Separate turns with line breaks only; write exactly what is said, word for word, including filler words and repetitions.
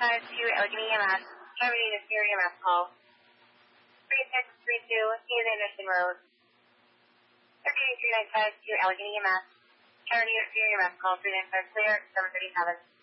five two Allegheny E M S. Terminating a serial E M S call. three six three two Hazen Mission Road. Terminating three nine five two Allegheny E M S. Terminating a serial E M S call. three nine five clear, seven thirty-seven.